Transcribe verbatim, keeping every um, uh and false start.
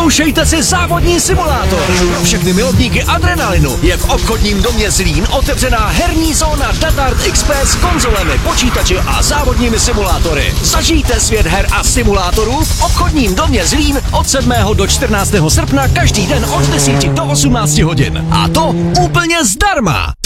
Vyzkoušejte si závodní simulátor. Pro všechny milovníky adrenalinu je v obchodním domě Zlín otevřená herní zóna Datard Express s konzolemi, počítači a závodními simulátory. Zažijte svět her a simulátorů v obchodním domě Zlín od sedmého do čtrnáctého srpna každý den od deseti do osmnácti hodin. A to úplně zdarma.